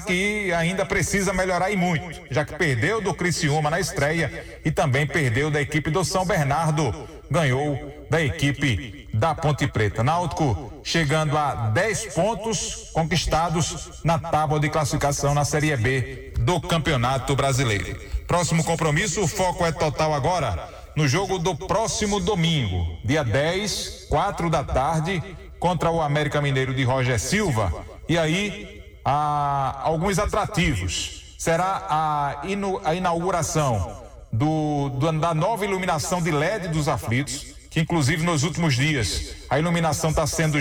que ainda precisa melhorar e muito, já que perdeu do Criciúma na estreia e também perdeu da equipe do São Bernardo, ganhou da equipe da Ponte Preta. Náutico chegando a 10 pontos conquistados na tábua de classificação na Série B do Campeonato Brasileiro. Próximo compromisso, o foco é total agora no jogo do próximo domingo, dia 10, 4 da tarde, contra o América Mineiro de Roger Silva. E aí, há alguns atrativos. Será a inauguração da nova iluminação de LED dos aflitos, que inclusive nos últimos dias a iluminação está sendo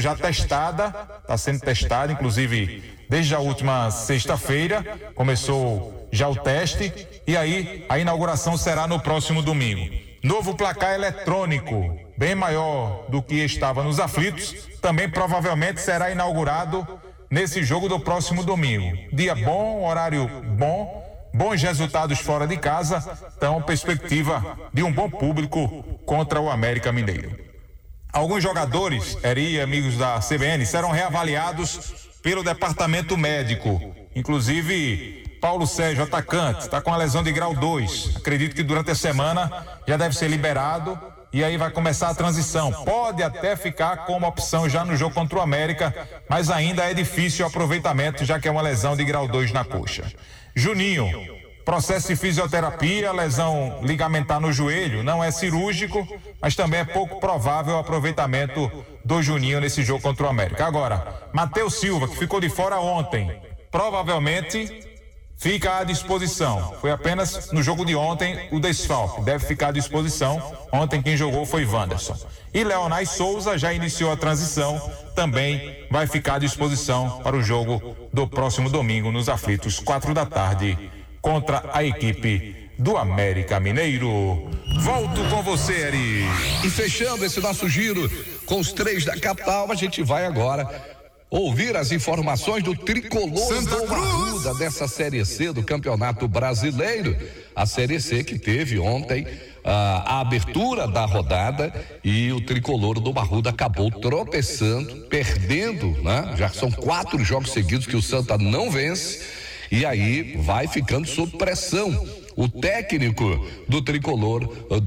testada, inclusive desde a última sexta-feira, começou já o teste, e aí a inauguração será no próximo domingo. Novo placar eletrônico, bem maior do que estava nos aflitos, também provavelmente será inaugurado nesse jogo do próximo domingo. Dia bom, horário bom, bons resultados fora de casa, então perspectiva de um bom público contra o América Mineiro. Alguns jogadores, Eri e amigos da CBN, serão reavaliados pelo departamento médico, inclusive Paulo Sérgio, atacante, está com a lesão de grau 2. Acredito que durante a semana já deve ser liberado e aí vai começar a transição. Pode até ficar como opção já no jogo contra o América, mas ainda é difícil o aproveitamento, já que é uma lesão de grau 2 na coxa. Juninho, processo de fisioterapia, lesão ligamentar no joelho, não é cirúrgico, mas também é pouco provável o aproveitamento do Juninho nesse jogo contra o América. Agora, Matheus Silva, que ficou de fora ontem, provavelmente fica à disposição. Foi apenas no jogo de ontem o desfalque. Deve ficar à disposição. Ontem quem jogou foi Wanderson. E Leonais Souza já iniciou a transição. Também vai ficar à disposição para o jogo do próximo domingo nos aflitos, 4 da tarde, contra a equipe do América Mineiro. Volto com você, Eri. E fechando esse nosso giro com os 3 da capital, a gente vai agora ouvir as informações do tricolor do Arruda dessa Série C do Campeonato Brasileiro. A Série C que teve ontem a abertura da rodada e o tricolor do Arruda acabou tropeçando, perdendo, né? Já são 4 jogos seguidos que o Santa não vence e aí vai ficando sob pressão. O técnico do tricolor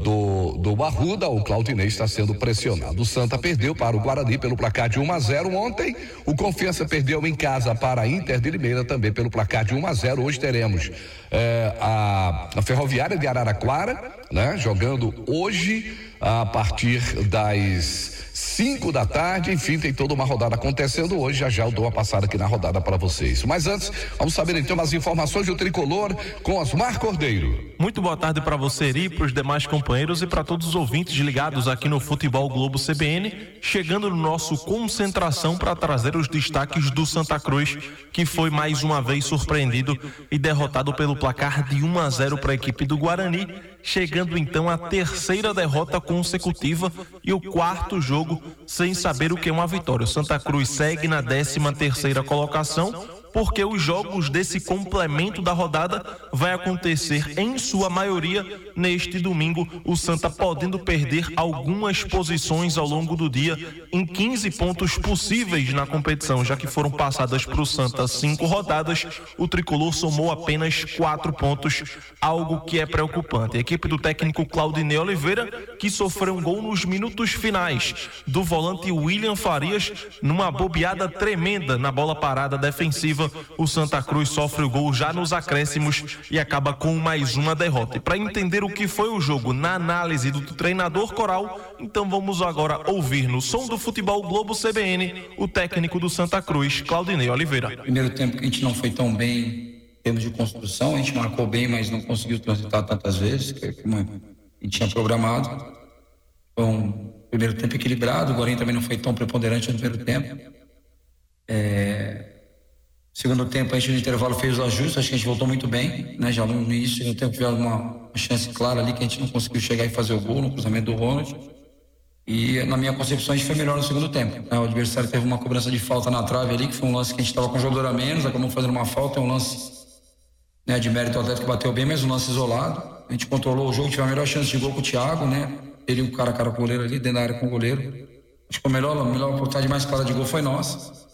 do Arruda, o Claudinei, está sendo pressionado. O Santa perdeu para o Guarani pelo placar de 1-0 ontem. O Confiança perdeu em casa para a Inter de Limeira também pelo placar de 1-0. Hoje teremos a Ferroviária de Araraquara, né, jogando hoje a partir das 5 da tarde. Enfim, tem toda uma rodada acontecendo hoje. Já eu dou uma passada aqui na rodada para vocês. Mas antes, vamos saber então as informações do tricolor com Osmar Cordeiro. Muito boa tarde para você, Eri, para os demais companheiros e para todos os ouvintes ligados aqui no Futebol Globo CBN, chegando no nosso concentração para trazer os destaques do Santa Cruz, que foi mais uma vez surpreendido e derrotado pelo placar de 1-0 para a equipe do Guarani, chegando então à 3ª derrota consecutiva e o 4º jogo sem saber o que é uma vitória. O Santa Cruz segue na 13ª colocação, porque os jogos desse complemento da rodada vai acontecer em sua maioria neste domingo, o Santa podendo perder algumas posições ao longo do dia em 15 pontos possíveis na competição, já que foram passadas para o Santa 5 rodadas, o tricolor somou apenas 4 pontos, algo que é preocupante. A equipe do técnico Claudinei Oliveira, que sofreu um gol nos minutos finais do volante William Farias, numa bobeada tremenda na bola parada defensiva, o Santa Cruz sofre o gol já nos acréscimos e acaba com mais uma derrota. E para entender o que foi o jogo na análise do treinador Coral, então vamos agora ouvir no som do Futebol Globo CBN o técnico do Santa Cruz, Claudinei Oliveira. Primeiro tempo que a gente não foi tão bem em termos de construção, a gente marcou bem, mas não conseguiu transitar tantas vezes como a gente tinha programado. Então, primeiro tempo equilibrado, o Guarani também não foi tão preponderante no primeiro tempo. Segundo tempo, a gente no intervalo fez os ajustes, acho que a gente voltou muito bem, né? Já no início, no tempo tivemos uma chance clara ali que a gente não conseguiu chegar e fazer o gol no cruzamento do Ronald. E na minha concepção a gente foi melhor no segundo tempo, né? O adversário teve uma cobrança de falta na trave ali, que foi um lance que a gente estava com um jogador a menos, acabamos fazendo uma falta, é um lance, né, de mérito atleta que bateu bem, mas um lance isolado. A gente controlou o jogo, tivemos a melhor chance de gol com o Thiago, né? Ele e o cara a cara com o goleiro ali, dentro da área com o goleiro. Acho que a melhor oportunidade mais clara de gol foi nossa.